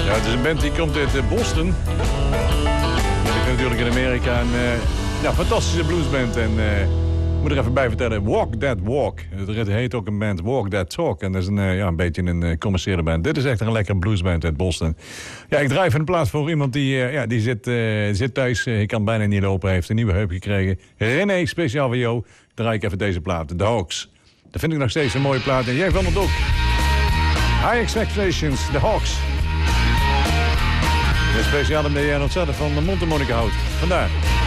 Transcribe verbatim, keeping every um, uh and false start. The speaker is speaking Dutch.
Ja, het is een band die komt uit uh, Boston. Ik ben natuurlijk in Amerika een uh, ja, fantastische bluesband. En uh, ik moet er even bij vertellen, Walk That Walk. Het heet ook een band Walk That Talk. En dat is een, uh, ja, een beetje een uh, commerciële band. Dit is echt een lekkere bluesband uit Boston. Ja, ik draai even een plaats voor iemand die, uh, ja, die zit, uh, zit thuis. Uh, ik kan bijna niet lopen, hij heeft een nieuwe heup gekregen. René, speciaal voor jou, draai ik even deze plaat. The Hawks. Dat vind ik nog steeds een mooie plaat. En jij vond het ook. High Expectations, The Hawks. Een speciaal omdat jij ontzettend van de mondharmonica houdt. Vandaar.